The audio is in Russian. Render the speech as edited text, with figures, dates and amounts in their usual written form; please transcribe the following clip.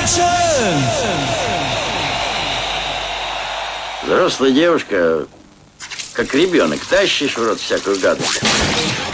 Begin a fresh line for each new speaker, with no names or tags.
Взрослая девушка, как ребенок, тащишь в рот всякую гадость.